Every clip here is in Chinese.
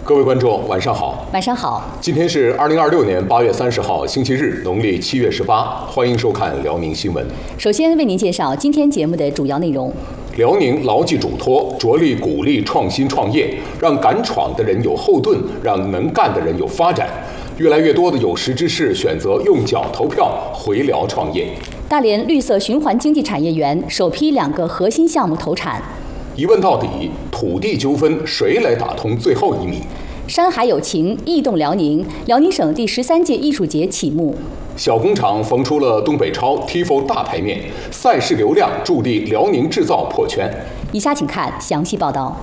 各位观众，晚上好。 晚上好。 今天是2026年8月30号，星期日，农历7月18。欢迎收看辽宁新闻。 首先为您介绍今天节目的主要内容。 辽宁牢记嘱托，着力鼓励创新创业，让敢闯的人有后盾，让能干的人有发展。越来越多的有识之士选择用脚投票回辽创业。 大连绿色循环经济产业园首批2个核心项目投产。 一问到底，土地纠纷谁来打通最后1米？ 山海有情，艺动辽宁。辽宁省第13届艺术节启幕。 小工厂缝出了东北超 TIFO 大牌面，赛事流量助力辽宁制造破圈。 以下请看详细报道。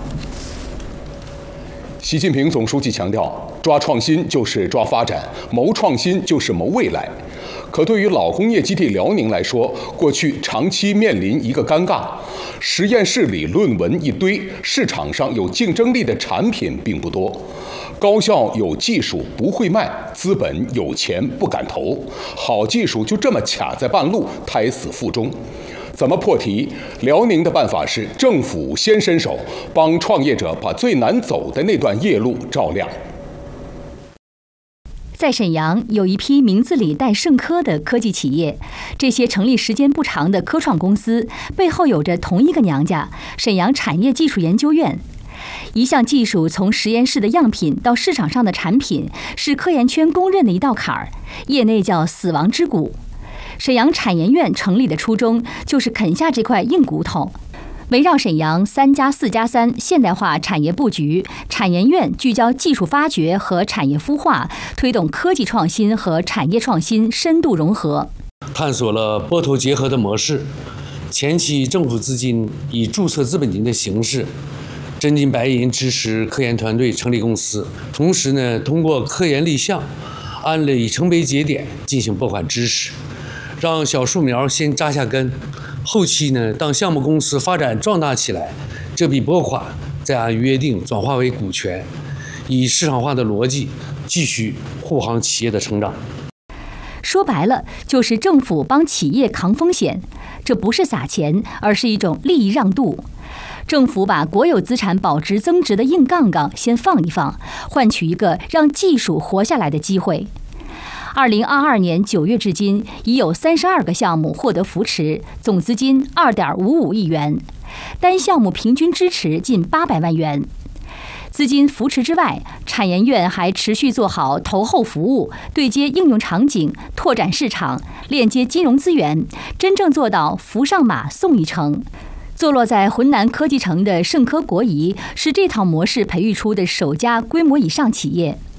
习近平总书记强调，抓创新就是抓发展，谋创新就是谋未来。可对于老工业基地辽宁来说，过去长期面临一个尴尬：实验室里论文一堆，市场上有竞争力的产品并不多。高校有技术不会卖，资本有钱不敢投，好技术就这么卡在半路，胎死腹中。怎么破题？辽宁的办法是政府先伸手，帮创业者把最难走的那段夜路照亮。 在沈阳有一批名字里带盛科的科技企业，这些成立时间不长的科创公司背后有着同一个娘家——沈阳产业技术研究院。一项技术从实验室的样品到市场上的产品，是科研圈公认的一道坎儿，业内叫死亡之谷。沈阳产研院成立的初衷就是啃下这块硬骨头。围绕沈阳3+4+3现代化产业布局，产研院聚焦技术发掘和产业孵化，推动科技创新和产业创新深度融合， 探索了拨头结合的模式。前期政府资金以注册资本金的形式，真金白银支持科研团队成立公司，同时呢，通过科研立项，按里程碑节点进行拨款支持，让小树苗先扎下根。后期呢，当项目公司发展壮大起来，这笔拨款再按约定转化为股权，以市场化的逻辑继续护航企业的成长。 说白了，就是政府帮企业扛风险，这不是撒钱，而是一种利益让渡。政府把国有资产保值增值的硬杠杠先放一放，换取一个让技术活下来的机会。2022年9月至今，已有32个项目获得扶持，总资金2.55亿元，单项目平均支持近800万元。资金扶持之外，产研院还持续做好投后服务，对接应用场景，拓展市场，链接金融资源，真正做到扶上马送一程。坐落在浑南科技城的盛科国仪是这套模式培育出的首家规模以上企业。